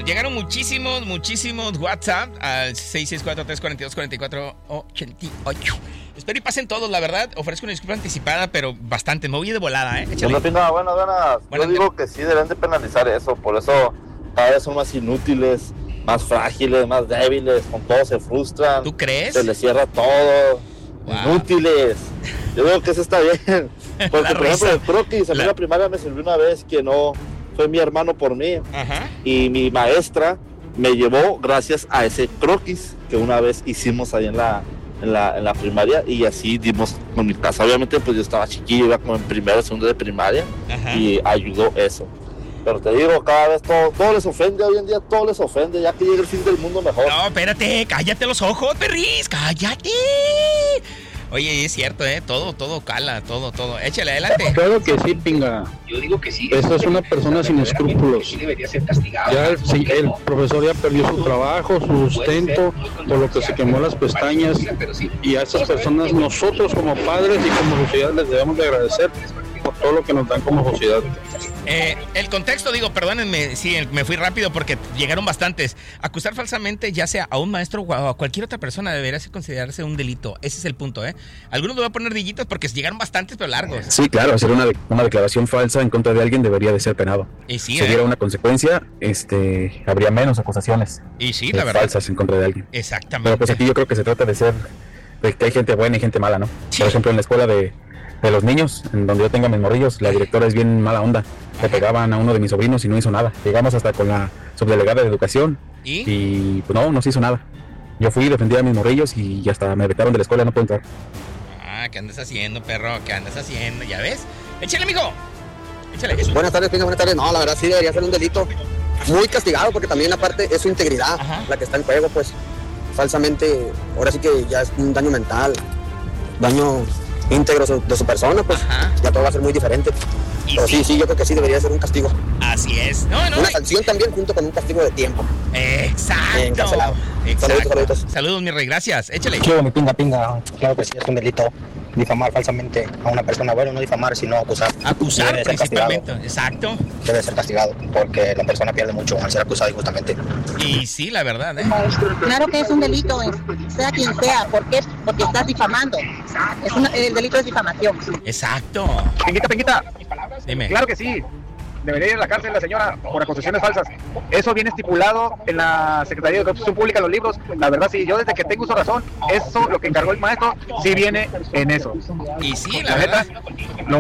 llegaron muchísimos WhatsApp al 664-342-4488. Espero y pasen todos, la verdad. Ofrezco una disculpa anticipada, pero bastante. Me voy de volada, Échale. Buenas. Yo digo que sí deben de penalizar eso. Por eso cada vez son más inútiles, más frágiles, más débiles. Con todo se frustran. ¿Tú crees? Se les cierra todo. Wow. Inútiles. Yo digo que eso está bien. Porque, por ejemplo, el croquis, a mí la primaria me sirvió una vez que no fue mi hermano por mí. Ajá. Y mi maestra me llevó gracias a ese croquis que una vez hicimos ahí en la primaria, y así dimos con mi casa. Obviamente pues yo estaba chiquillo, iba como en primero, segundo de primaria. Ajá. Y ayudó eso. Pero te digo, cada vez todo les ofende, hoy en día todo les ofende, ya que llegue el fin del mundo mejor. No, espérate, cállate los ojos, perris, cállate. Oye, es cierto, todo cala, todo. Échale, adelante. Claro que sí, pinga. Yo digo que sí. Esta es una persona sin escrúpulos. Sí debería ser castigado. Ya el profesor ya perdió su trabajo, su sustento, por lo que se quemó las pestañas. Y a esas personas, nosotros como padres y como sociedad les debemos de agradecer por todo lo que nos dan como sociedad. El contexto, perdónenme, sí, me fui rápido porque llegaron bastantes. Acusar falsamente ya sea a un maestro o a cualquier otra persona debería considerarse un delito. Ese es el punto, Algunos le voy a poner dillitos porque llegaron bastantes, pero largos. Sí, claro, hacer una declaración falsa en contra de alguien debería de ser penado. Y sí, si hubiera una consecuencia, habría menos acusaciones. Y sí, la verdad. Falsas en contra de alguien. Exactamente. Pero pues aquí yo creo que se trata de que hay gente buena y gente mala, ¿no? Sí. Por ejemplo, en la escuela de los niños, en donde yo tengo a mis morrillos, la directora es bien mala onda. Le pegaban a uno de mis sobrinos y no hizo nada. Llegamos hasta con la subdelegada de educación y pues no se hizo nada. Yo fui, defendí a mis morrillos y hasta me vetaron de la escuela, no puedo entrar. ¿Qué andas haciendo, perro? ¿Qué andas haciendo? ¿Ya ves? Échale, mijo. Échale. Buenas tardes, Pinga, buenas tardes. No, la verdad sí debería ser un delito muy castigado, porque también aparte es su integridad la que está en juego, pues falsamente, ahora sí que ya es un daño mental, daño íntegro de su persona, pues ya todo va a ser muy diferente. Pero sí, yo creo que sí debería ser un castigo. Así es. Una sanción también junto con un castigo de tiempo. Exacto. Encarcelado. Saludos, mi rey, gracias. Échale. Yo, mi pinga, claro que sí, es un delito difamar falsamente a una persona. Bueno, no difamar, sino acusar. Acusar principalmente, exacto. Debe ser castigado, porque la persona pierde mucho al ser acusado injustamente. Y sí, la verdad, Claro que es un delito, sea quien sea. ¿Por qué? Porque estás difamando. El delito es difamación. Exacto. Pinguita. Dime. Claro que sí. Debería ir a la cárcel la señora por acusaciones falsas. Eso viene estipulado en la Secretaría de Educación Pública, los libros. La verdad, sí, yo desde que tengo uso razón, eso, lo que encargó el maestro, sí viene en eso. Y sí, la verdad.